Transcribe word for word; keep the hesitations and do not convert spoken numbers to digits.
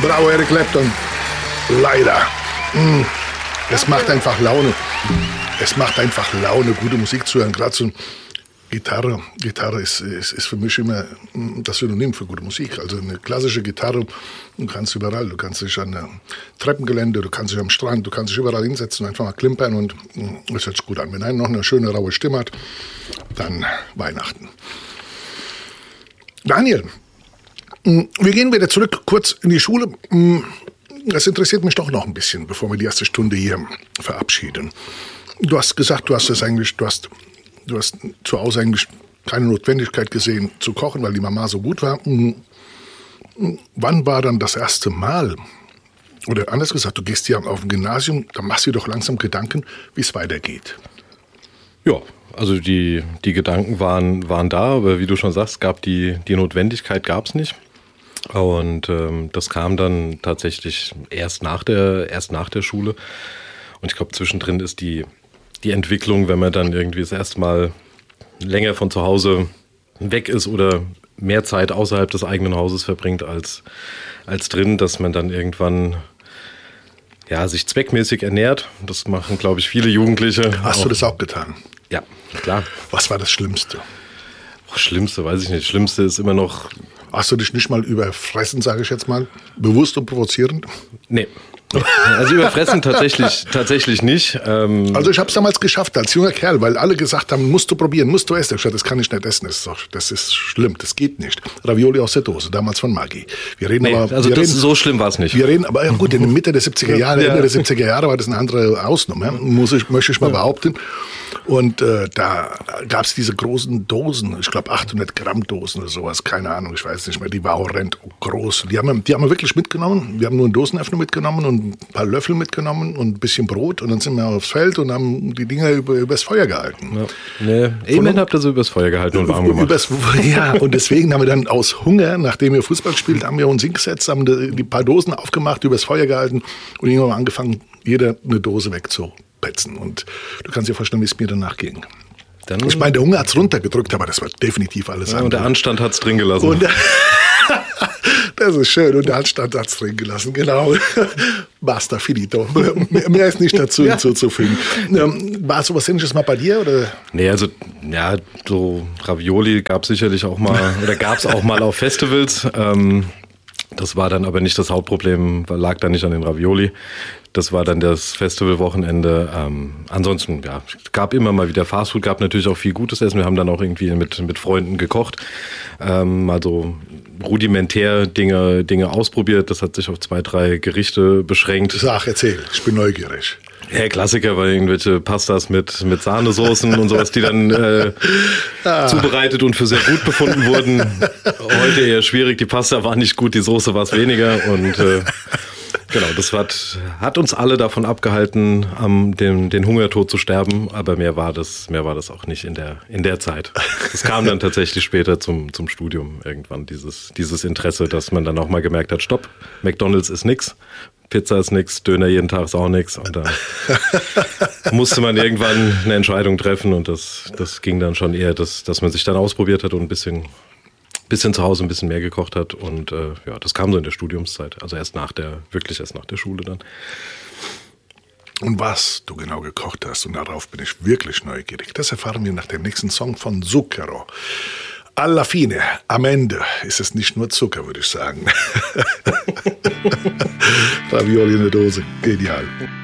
Bravo, Eric Clapton. Leider. Es macht einfach Laune. Es macht einfach Laune, gute Musik zu hören. Gerade so Gitarre. Gitarre ist, ist, ist für mich immer das Synonym für gute Musik. Also eine klassische Gitarre, du kannst überall. Du kannst dich an einem Treppengelände, du kannst dich am Strand, du kannst dich überall hinsetzen und einfach mal klimpern und es hört sich gut an. Wenn einer noch eine schöne, raue Stimme hat, dann Weihnachten. Daniel, wir gehen wieder zurück kurz in die Schule. Das interessiert mich doch noch ein bisschen, bevor wir die erste Stunde hier verabschieden. Du hast gesagt, du hast es eigentlich, du hast, du hast zu Hause eigentlich keine Notwendigkeit gesehen zu kochen, weil die Mama so gut war. Wann war dann das erste Mal? Oder anders gesagt, du gehst ja auf ein Gymnasium, da machst du dir doch langsam Gedanken, wie es weitergeht. Ja, also die, die Gedanken waren, waren da, aber wie du schon sagst, gab die, die Notwendigkeit gab es nicht. Und ähm, das kam dann tatsächlich erst nach der, erst nach der Schule. Und ich glaube, zwischendrin ist die, die Entwicklung, wenn man dann irgendwie das erste Mal länger von zu Hause weg ist oder mehr Zeit außerhalb des eigenen Hauses verbringt als, als drin, dass man dann irgendwann ja, sich zweckmäßig ernährt. Das machen, glaube ich, viele Jugendliche. Hast auch. Du das auch getan? Ja, klar. Was war das Schlimmste? Oh, Schlimmste, weiß ich nicht. Schlimmste ist immer noch... Hast du dich nicht mal überfressen, sage ich jetzt mal? Bewusst und provozierend? Nee. Also überfressen tatsächlich, tatsächlich nicht. Ähm also ich habe es damals geschafft als junger Kerl, weil alle gesagt haben, musst du probieren, musst du essen. Ich dachte, das kann ich nicht essen, das ist, doch, das ist schlimm, das geht nicht. Ravioli aus der Dose, damals von Maggi. Wir reden nee, aber, also wir das, reden, so schlimm war es nicht. Wir reden aber, ja gut, in der Mitte der siebziger Jahre, ja. Ende der siebziger Jahre war das eine andere Ausnahme, muss ich, möchte ich mal ja. behaupten. Und äh, da gab es diese großen Dosen, ich glaube achthundert Gramm Dosen oder sowas, keine Ahnung, ich weiß nicht mehr, die war horrend groß. Die haben, wir, die haben wir wirklich mitgenommen, wir haben nur einen Dosenöffner mitgenommen und ein paar Löffel mitgenommen und ein bisschen Brot und dann sind wir aufs Feld und haben die Dinger über, übers Feuer gehalten. Ja. Nee, Amen habt ihr so übers Feuer gehalten und warm gemacht. Übers, ja, und deswegen haben wir dann aus Hunger, nachdem wir Fußball gespielt haben, wir uns hingesetzt, haben die, die paar Dosen aufgemacht, übers Feuer gehalten und irgendwann haben wir angefangen, jeder eine Dose wegzupetzen. Und du kannst dir vorstellen, wie es mir danach ging. Dann ich meine, der Hunger hat es runtergedrückt, aber das war definitiv alles ja, andere. Und der Anstand hat es drin gelassen. Und, das ist schön. Und der Anstand hat es drin gelassen, genau. Basta, finito. Mehr, mehr ist nicht dazu ja. hinzuzufügen. Ähm, war sowas Ähnliches mal bei dir? Oder? Nee, also ja, so Ravioli gab es sicherlich auch mal, oder gab es auch mal auf Festivals. Ähm, das war dann aber nicht das Hauptproblem, lag dann nicht an den Ravioli. Das war dann das Festivalwochenende. Ähm, ansonsten, ja, es gab immer mal wieder Fastfood, gab natürlich auch viel gutes Essen. Wir haben dann auch irgendwie mit, mit Freunden gekocht. Ähm, also rudimentär Dinge, Dinge ausprobiert. Das hat sich auf zwei, drei Gerichte beschränkt. Sag, erzähl, ich bin neugierig. Ja, Klassiker war irgendwelche Pastas mit, mit Sahnesoßen und sowas, die dann äh, ah. zubereitet und für sehr gut befunden wurden. Heute eher schwierig, die Pasta war nicht gut, die Soße war es weniger und äh, genau, das hat, hat uns alle davon abgehalten, am den, den Hungertod zu sterben, aber mehr war das, mehr war das auch nicht in der, in der Zeit. Das kam dann tatsächlich später zum, zum Studium irgendwann, dieses, dieses Interesse, dass man dann auch mal gemerkt hat, stopp, McDonald's ist nix, Pizza ist nix, Döner jeden Tag ist auch nix und da musste man irgendwann eine Entscheidung treffen und das, das ging dann schon eher, dass, dass man sich dann ausprobiert hat und ein bisschen bisschen zu Hause ein bisschen mehr gekocht hat und äh, ja, das kam so in der Studiumszeit, also erst nach der, wirklich erst nach der Schule dann. Und was du genau gekocht hast, und darauf bin ich wirklich neugierig, das erfahren wir nach dem nächsten Song von Zucchero. Alla fine, am Ende ist es nicht nur Zucker, würde ich sagen. Ravioli in der Dose, genial.